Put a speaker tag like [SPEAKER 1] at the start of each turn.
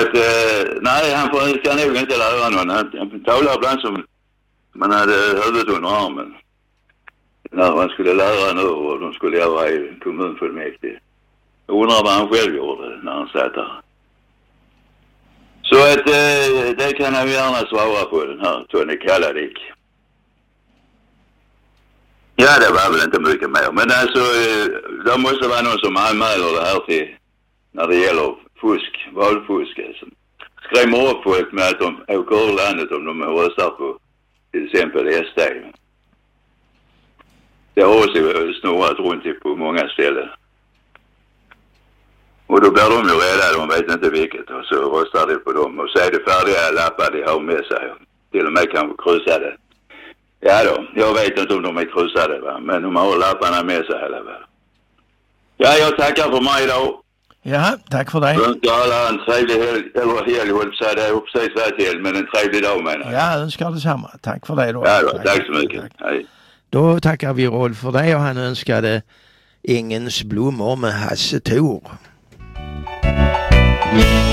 [SPEAKER 1] att, nej, han ska nog inte lära någon. Han talar ibland som man hade huvudet under armen. När man skulle lära nu och de skulle göra i kommunfullmäktige. Jag undrar vad han själv gjorde när han satt där. Så att det kan jag gärna svara på, den här Tony Kalladik. Ja, det var väl inte mycket mer. Men alltså, det måste vara någon som anmäler det här till när det gäller fusk, valfusk. Alltså. Skrämmer upp folk med att de åker ur landet om de röstar på till exempel SD. Det har också snurrat runt på många ställen. Och då blir de ju rädda, de vet inte vilket. Och så röstar de på dem. Och så är det färdiga lappar de har med sig. Till och med kanske kryssade. Ja då, jag vet inte om de är kryssade, va? Men de har lapparna med sig hela väl. Ja, jag tackar för mig idag.
[SPEAKER 2] Ja, tack för dig.
[SPEAKER 1] Önskar alla en trevlig helg, eller helg, håll på sig, det är precis rätt helg, men en trevlig dag menar jag.
[SPEAKER 2] Ja, önskar detsamma. Tack för det då.
[SPEAKER 1] Ja då, tack så mycket.
[SPEAKER 2] Tack.
[SPEAKER 1] Hej.
[SPEAKER 2] Då tackar vi Rolf för det och han önskade Ängens blommor med Hasse Thor.